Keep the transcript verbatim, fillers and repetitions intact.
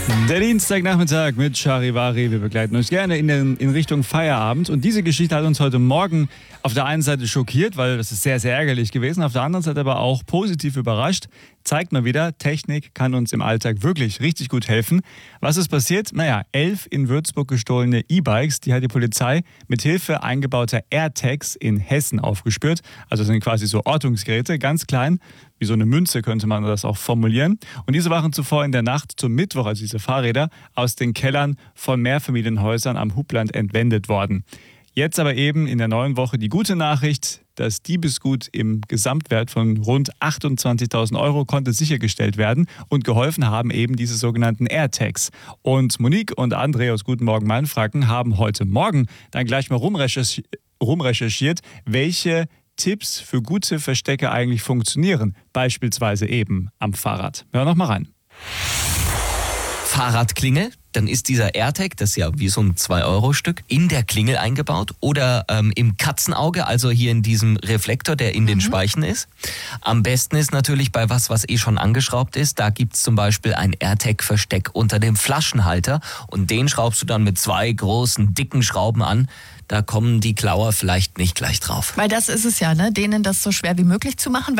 Der Dienstagnachmittag mit Charivari. Wir begleiten euch gerne in, den, in Richtung Feierabend. Und diese Geschichte hat uns heute Morgen auf der einen Seite schockiert, weil das ist sehr, sehr ärgerlich gewesen. Auf der anderen Seite aber auch positiv überrascht. Zeigt mal wieder, Technik kann uns im Alltag wirklich richtig gut helfen. Was ist passiert? Naja, elf in Würzburg gestohlene E-Bikes, die hat die Polizei mit Hilfe eingebauter AirTags in Hessen aufgespürt. Also das sind quasi so Ortungsgeräte, ganz klein, wie so eine Münze könnte man das auch formulieren. Und diese waren zuvor in der Nacht zum Mittwoch, also diese Fahrräder, aus den Kellern von Mehrfamilienhäusern am Hubland entwendet worden. Jetzt aber eben in der neuen Woche die gute Nachricht: Das Diebesgut im Gesamtwert von rund achtundzwanzigtausend Euro konnte sichergestellt werden und geholfen haben eben diese sogenannten AirTags. Und Monique und André aus Guten Morgen Mainfranken haben heute Morgen dann gleich mal rumrecherchi- rumrecherchiert, welche Tipps für gute Verstecke eigentlich funktionieren, beispielsweise eben am Fahrrad. Hör noch mal rein. Fahrradklingel, dann ist dieser AirTag, das ist ja wie so ein zwei Euro Stück, in der Klingel eingebaut oder ähm, im Katzenauge, also hier in diesem Reflektor, der in den Mhm. Speichen ist. Am besten ist natürlich bei was, was eh schon angeschraubt ist. Da gibt's zum Beispiel ein AirTag-Versteck unter dem Flaschenhalter und den schraubst du dann mit zwei großen, dicken Schrauben an. Da kommen die Klauer vielleicht nicht gleich drauf. Weil das ist es ja, ne? Denen das so schwer wie möglich zu machen.